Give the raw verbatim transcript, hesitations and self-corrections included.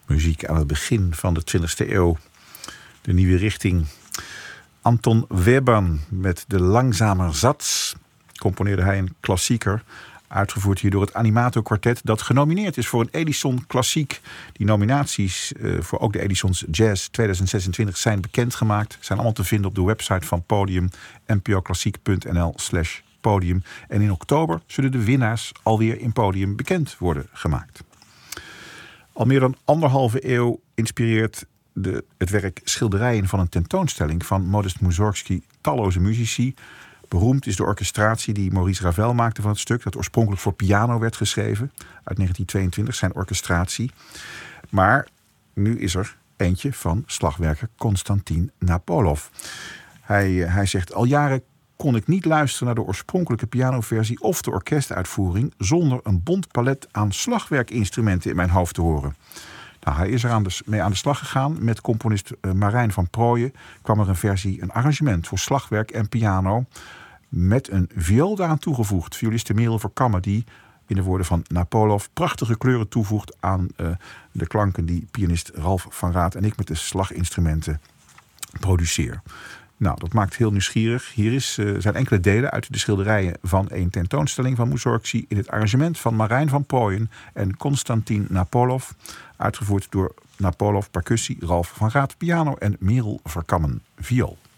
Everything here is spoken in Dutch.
Muziek aan het begin van de twintigste eeuw. De nieuwe richting. Anton Webern met de Langzamer Satz componeerde hij een klassieker, uitgevoerd hier door het Animato Quartet, dat genomineerd is voor een Edison Klassiek. Die nominaties uh, voor ook de Edisons Jazz tweeduizend zesentwintig zijn bekendgemaakt. Zijn allemaal te vinden op de website van Podium, npoklassiek.nl slash podium. En in oktober zullen de winnaars alweer in Podium bekend worden gemaakt. Al meer dan anderhalve eeuw inspireert de, het werk schilderijen van een tentoonstelling van Modest Mussorgsky talloze muzici. Beroemd is de orchestratie die Maurice Ravel maakte van het stuk, dat oorspronkelijk voor piano werd geschreven, uit negentien tweeëntwintig, zijn orchestratie. Maar nu is er eentje van slagwerker Konstantin Napolov. Hij, hij zegt, al jaren kon ik niet luisteren naar de oorspronkelijke pianoversie of de orkestuitvoering zonder een bont palet aan slagwerkinstrumenten in mijn hoofd te horen. Nou, hij is er aan de, mee aan de slag gegaan. Met componist uh, Marijn van Prooijen kwam er een versie, een arrangement voor slagwerk en piano, met een viool daaraan toegevoegd. Violiste Merel Verkammen, die in de woorden van Napolov prachtige kleuren toevoegt aan uh, de klanken die pianist Ralf van Raat en ik met de slaginstrumenten produceer. Nou, dat maakt heel nieuwsgierig. Hier is, uh, zijn enkele delen uit de schilderijen van een tentoonstelling van Mussorgsky in het arrangement van Marijn van Prooijen en Konstantin Napolov, uitgevoerd door Napolov percussie, Ralf van Raat piano en Merel Verkammen viool.